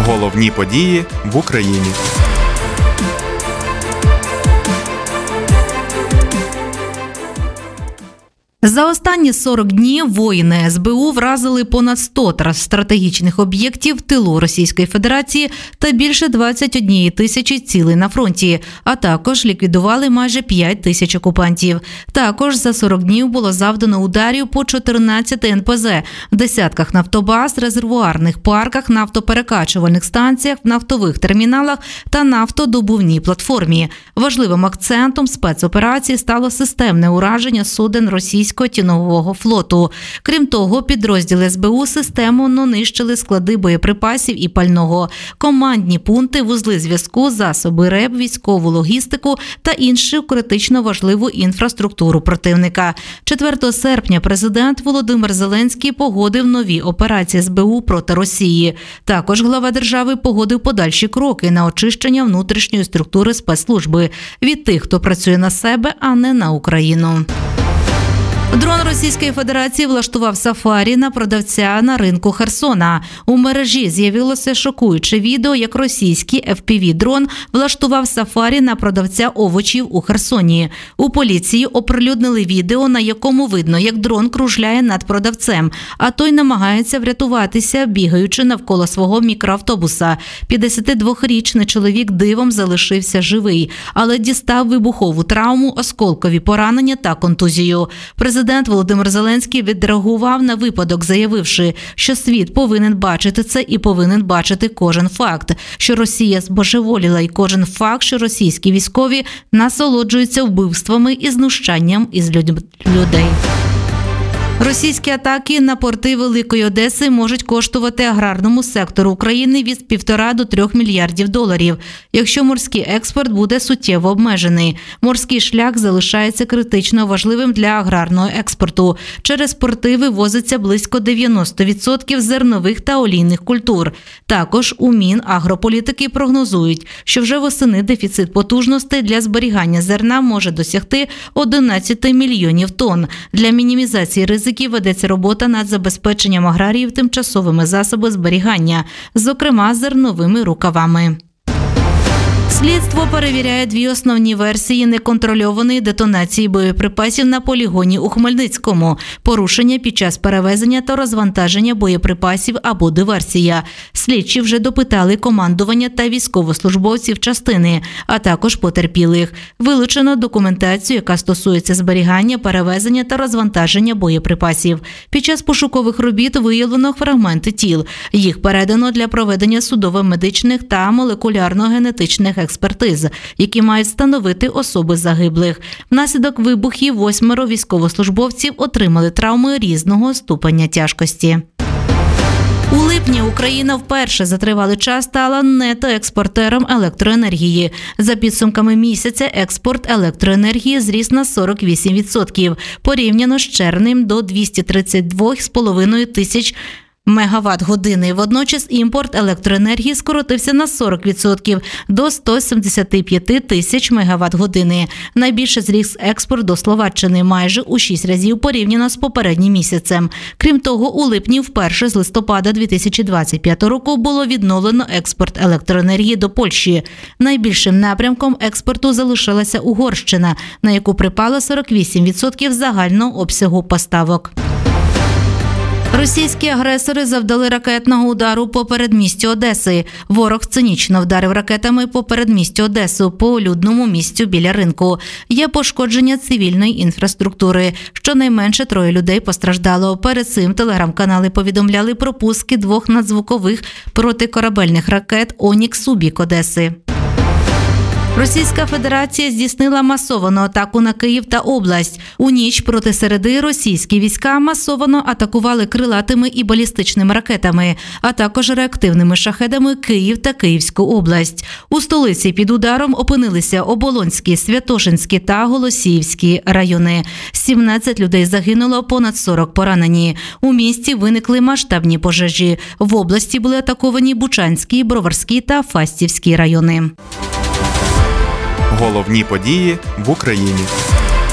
Головні події в Україні. За останні 40 днів воїни СБУ вразили понад 100 стратегічних об'єктів в тилу Російської Федерації та більше 21 тисячі цілей на фронті, а також ліквідували майже 5 тисяч окупантів. Також за 40 днів було завдано ударів по 14 НПЗ, десятках нафтобаз, резервуарних парках, нафтоперекачувальних станціях, нафтових терміналах та нафтодобувній платформі. Важливим акцентом спецоперації стало системне ураження суден російського тіньового флоту. Крім того, підрозділи СБУ системно нищили склади боєприпасів і пального, командні пункти, вузли зв'язку, засоби РЕБ, військову логістику та іншу критично важливу інфраструктуру противника. 4 серпня президент Володимир Зеленський погодив нові операції СБУ проти Росії. Також глава держави погодив подальші кроки на очищення внутрішньої структури спецслужби від тих, хто працює на себе, а не на Україну. Дрон Російської Федерації влаштував сафарі на продавця на ринку Херсона. У мережі з'явилося шокуюче відео, як російський FPV-дрон влаштував сафарі на продавця овочів у Херсоні. У поліції оприлюднили відео, на якому видно, як дрон кружляє над продавцем, а той намагається врятуватися, бігаючи навколо свого мікроавтобуса. 52-річний чоловік дивом залишився живий, але дістав вибухову травму, осколкові поранення та контузію. Президент Володимир Зеленський відреагував на випадок, заявивши, що світ повинен бачити це і повинен бачити кожен факт, що Росія збожеволіла, і кожен факт, що російські військові насолоджуються вбивствами і знущанням із людей. Російські атаки на порти Великої Одеси можуть коштувати аграрному сектору України від 1,5 до 3 мільярдів доларів, якщо морський експорт буде суттєво обмежений. Морський шлях залишається критично важливим для аграрного експорту. Через порти вивозиться близько 90% зернових та олійних культур. Також у Мінагрополітики прогнозують, що вже восени дефіцит потужностей для зберігання зерна може досягти 11 мільйонів тонн. Для мінімізації ризиків ведеться робота над забезпеченням аграріїв тимчасовими засобами зберігання, зокрема зерновими рукавами. Слідство перевіряє 2 основні версії неконтрольованої детонації боєприпасів на полігоні у Хмельницькому, порушення під час перевезення та розвантаження боєприпасів або диверсія. Слідчі вже допитали командування та військовослужбовців частини, а також потерпілих. Вилучено документацію, яка стосується зберігання, перевезення та розвантаження боєприпасів. Під час пошукових робіт виявлено фрагменти тіл. Їх передано для проведення судово-медичних та молекулярно-генетичних експертиз, які мають встановити особи загиблих. Внаслідок вибухів 8 військовослужбовців отримали травми різного ступеня тяжкості. У липні Україна вперше за тривалий час стала нетоекспортером електроенергії. За підсумками місяця експорт електроенергії зріс на 48%, порівняно з червнем до 232,5 тисяч мегаватт-години. Водночас імпорт електроенергії скоротився на 40% до 175 тисяч мегаватт-години. Найбільше зріс експорт до Словаччини майже у 6 разів порівняно з попереднім місяцем. Крім того, у липні вперше з листопада 2025 року було відновлено експорт електроенергії до Польщі. Найбільшим напрямком експорту залишилася Угорщина, на яку припало 48% загального обсягу поставок. Російські агресори завдали ракетного удару по передмістю Одеси. Ворог цинічно вдарив ракетами по передмістю Одеси, по людному місцю біля ринку. Є пошкодження цивільної інфраструктури. Щонайменше 3 людей постраждало. Перед цим телеграм-канали повідомляли про пуски 2 надзвукових протикорабельних ракет «Онікс» у бік Одеси. Російська Федерація здійснила масовану атаку на Київ та область. У ніч проти середи російські війська масово атакували крилатими і балістичними ракетами, а також реактивними шахедами Київ та Київську область. У столиці під ударом опинилися Оболонський, Святошинський та Голосіївський райони. 17 людей загинуло, понад 40 поранені. У місті виникли масштабні пожежі. В області були атаковані Бучанський, Броварський та Фастівський райони. Головні події в Україні.